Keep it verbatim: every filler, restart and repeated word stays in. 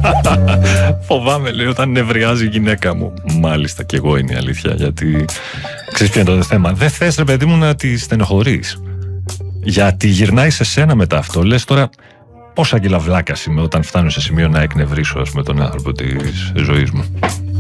Φοβάμαι, λέει, όταν νευριάζει η γυναίκα μου. Μάλιστα, κι εγώ είναι η αλήθεια. Γιατί ξέρεις ποιο είναι το θέμα. Δεν θες, ρε παιδί μου, να τη στενοχωρείς. Γιατί γυρνάει σε σένα μετά αυτό. Λες τώρα, πόσα κιλά βλάκας είμαι όταν φτάνω σε σημείο να εκνευρίσω, ας πούμε, τον άνθρωπο της ζωής μου.